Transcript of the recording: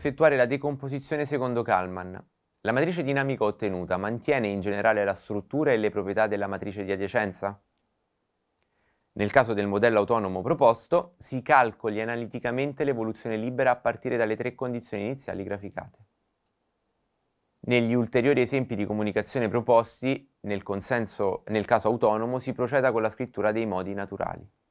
effettuare la decomposizione secondo Kalman. La matrice dinamica ottenuta mantiene in generale la struttura e le proprietà della matrice di adiacenza? Nel caso del modello autonomo proposto, si calcoli analiticamente l'evoluzione libera a partire dalle 3 condizioni iniziali graficate. Negli ulteriori esempi di comunicazione proposti, nel caso autonomo, si proceda con la scrittura dei modi naturali.